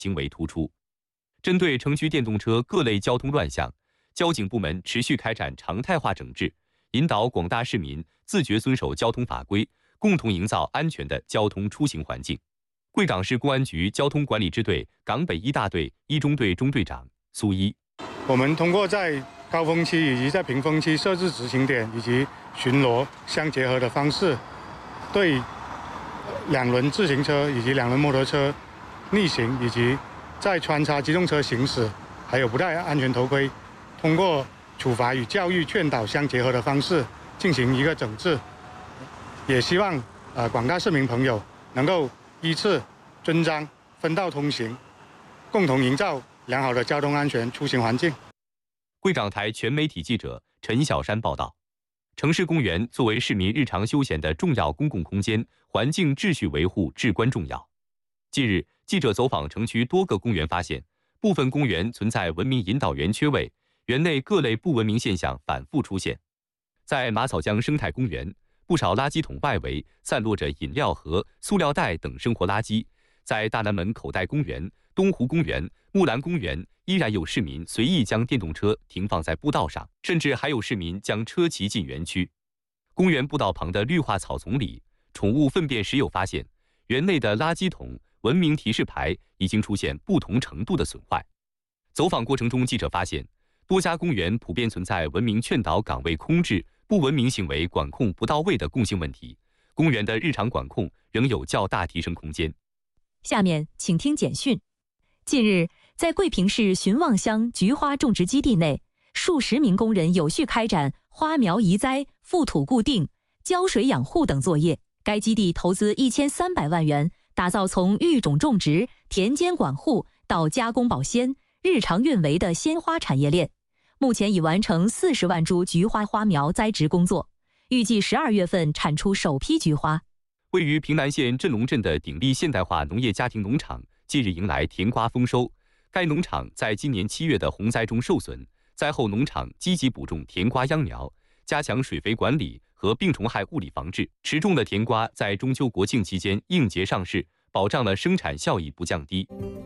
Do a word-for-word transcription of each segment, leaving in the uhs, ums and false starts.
行为突出。针对城区电动车各类交通乱象，交警部门持续开展常态化整治，引导广大市民自觉遵守交通法规，共同营造安全的交通出行环境。贵港市公安局交通管理支队港北一大队一中队中队长苏一， 我们通过在高峰期以及在平峰期设置执行点以及巡逻相结合的方式，对两轮自行车以及两轮摩托车逆行以及在穿插机动车行驶，还有不戴安全头盔，通过处罚与教育劝导相结合的方式进行一个整治。也希望呃广大市民朋友能够依次遵章分道通行，共同营造良好的交通安全出行环境。 贵港台全媒体记者陈小山报道。城市公园作为市民日常休闲的重要公共空间，环境秩序维护至关重要。近日，记者走访城区多个公园，发现部分公园存在文明引导员缺位，园内各类不文明现象反复出现。在马草江生态公园，不少垃圾桶外围散落着饮料盒、塑料袋等生活垃圾。在大南门口袋公园、东湖公园、木兰公园，依然有市民随意将电动车停放在步道上，甚至还有市民将车骑进园区。公园步道旁的绿化草丛里，宠物粪便时有发现，园内的垃圾桶文明提示牌已经出现不同程度的损坏。走访过程中，记者发现，多家公园普遍存在文明劝导岗位空置、不文明行为管控不到位的共性问题，公园的日常管控仍有较大提升空间。 下面请听简讯。近日，在桂平市寻望乡菊花种植基地内，数十名工人有序开展花苗移栽、覆土固定、浇水养护等作业。该基地投资一千三百万元，打造从育种种植、田间管护到加工保鲜、日常运维的鲜花产业链。目前已完成四十万株菊花花苗栽植工作，预计十二月份产出首批菊花。 位于平南县镇龙镇的鼎力现代化农业家庭农场近日迎来甜瓜丰收。该农场在今年七月的洪灾中受损，灾后农场积极补种甜瓜秧苗，加强水肥管理和病虫害物理防治。持种的甜瓜在中秋国庆期间应节上市，保障了生产效益不降低。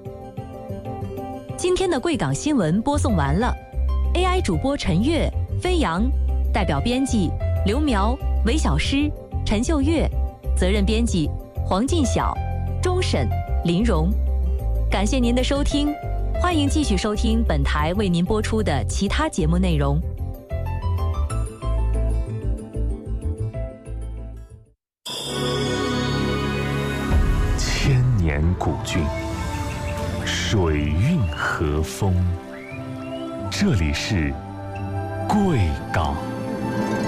今天的贵港新闻播送完了。A I 主播陈悦、飞扬，代表编辑刘苗、韦小诗、陈秀月，责任编辑黄进晓、钟审、林荣。感谢您的收听，欢迎继续收听本台为您播出的其他节目内容。 千年古郡，水韵和风，这里是贵港。